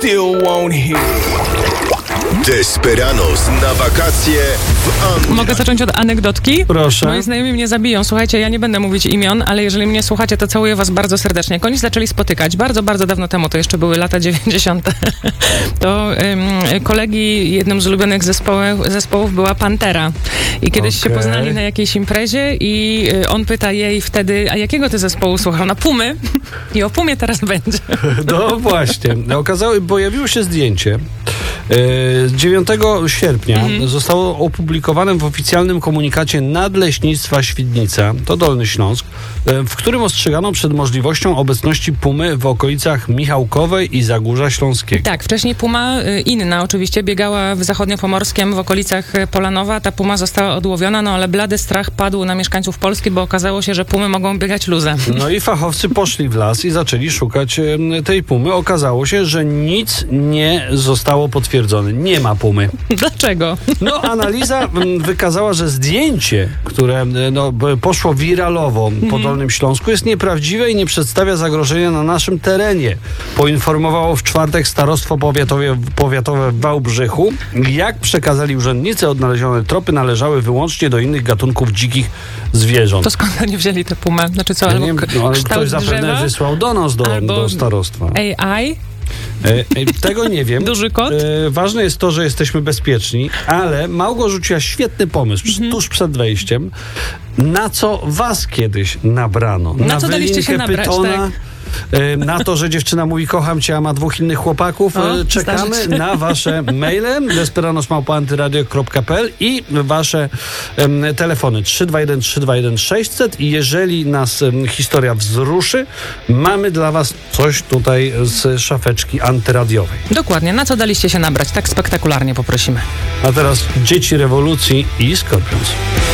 still won't hear. Desperados na wakacje w Anglii. Mogę zacząć od anegdotki? Proszę. Moi znajomi mnie zabiją. Słuchajcie, ja nie będę mówić imion, ale jeżeli mnie słuchacie, to całuję was bardzo serdecznie. Jak oni zaczęli spotykać bardzo, bardzo dawno temu, to jeszcze były lata 90. To kolegi, jednym z ulubionych zespołów była Pantera. I kiedyś się poznali na jakiejś imprezie i on pyta jej wtedy, a jakiego ty zespołu słuchał? Na Pumy. I o Pumie teraz będzie. No właśnie. Pojawiło się zdjęcie. 9 sierpnia zostało opublikowane w oficjalnym komunikacie Nadleśnictwa Świdnica, to Dolny Śląsk, w którym ostrzegano przed możliwością obecności pumy w okolicach Michałkowej i Zagórza Śląskiego. Tak, wcześniej puma inna oczywiście biegała w zachodniopomorskiem w okolicach Polanowa. Ta puma została odłowiona, no ale blady strach padł na mieszkańców Polski, bo okazało się, że pumy mogą biegać luzem. No i fachowcy poszli w las i zaczęli szukać tej pumy. Okazało się, że nic nie zostało potwierdzone. Nie ma pumy. Dlaczego? No, analiza wykazała, że zdjęcie, które poszło wiralowo po Dolnym Śląsku, jest nieprawdziwe i nie przedstawia zagrożenia na naszym terenie. Poinformowało w czwartek Starostwo Powiatowe w Wałbrzychu. Jak przekazali urzędnicy, odnalezione tropy należały wyłącznie do innych gatunków dzikich zwierząt. To skąd oni wzięli tę pumę? Znaczy co, albo ale kształt ktoś zapewne drzewa? wysłał do nas, do starostwa. AI? Tego nie wiem. Duży kot? Ważne jest to, że jesteśmy bezpieczni, ale Małgo rzuciła świetny pomysł tuż przed wejściem, na co was kiedyś nabrano. Na co daliście się nabrać, pytona, tak? Na to, że dziewczyna mówi kocham cię, a ma dwóch innych chłopaków. Czekamy na wasze maile desperados@antyradio.pl i wasze telefony 321 321 600 i jeżeli nas historia wzruszy, mamy dla was coś tutaj z szafeczki antyradiowej. Dokładnie, na co daliście się nabrać? Tak spektakularnie poprosimy. A teraz Dzieci Rewolucji i Scorpions.